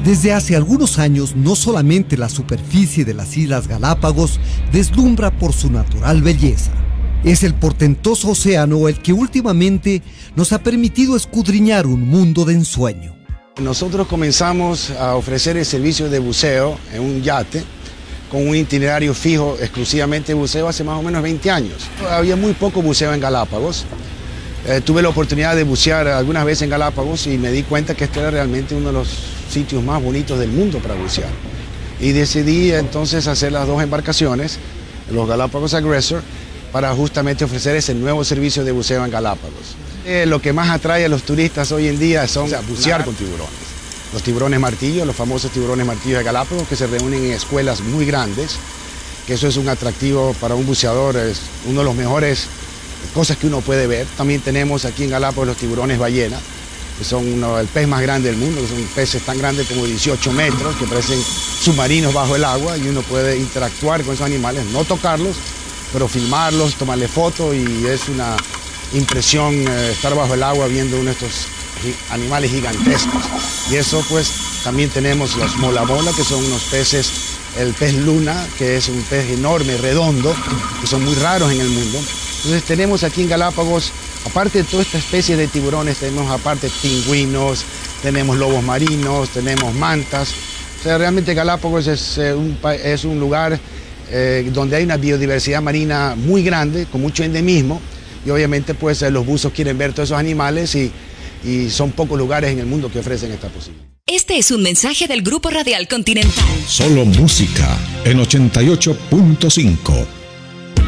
Desde hace algunos años, no solamente la superficie de las Islas Galápagos deslumbra por su natural belleza. Es el portentoso océano el que últimamente nos ha permitido escudriñar un mundo de ensueño. Nosotros comenzamos a ofrecer el servicio de buceo en un yate con un itinerario fijo exclusivamente de buceo hace más o menos 20 años. Había muy poco buceo en Galápagos. Tuve la oportunidad de bucear algunas veces en Galápagos y me di cuenta que este era realmente uno de los sitios más bonitos del mundo para bucear. Y decidí entonces hacer las dos embarcaciones, los Galápagos Aggressor, para justamente ofrecer ese nuevo servicio de buceo en Galápagos. Lo que más atrae a los turistas hoy en día son bucear con tiburones. Los tiburones martillo, los famosos tiburones martillo de Galápagos, que se reúnen en escuelas muy grandes, que eso es un atractivo para un buceador, es uno de los mejores cosas que uno puede ver. También tenemos aquí en Galápagos los tiburones ballena, que son el pez más grande del mundo, que son peces tan grandes como 18 metros, que parecen submarinos bajo el agua, y uno puede interactuar con esos animales, no tocarlos, pero filmarlos, tomarle fotos, y es una impresión estar bajo el agua viendo uno de estos animales gigantescos. Y eso pues también tenemos los mola mola, que son unos peces, el pez luna, que es un pez enorme, redondo, que son muy raros en el mundo. Entonces tenemos aquí en Galápagos, aparte de toda esta especie de tiburones, tenemos aparte pingüinos, tenemos lobos marinos, tenemos mantas. O sea, realmente Galápagos es un lugar donde hay una biodiversidad marina muy grande, con mucho endemismo, y obviamente pues los buzos quieren ver todos esos animales y son pocos lugares en el mundo que ofrecen esta posibilidad. Este es un mensaje del Grupo Radial Continental. Solo música en 88.5.